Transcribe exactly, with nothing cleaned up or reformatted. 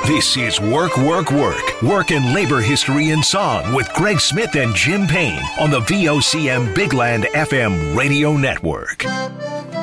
This is Work, Work, Work. Work and Labor History in Song with Greg Smith and Jim Payne on the V O C M Big Land F M Radio Network.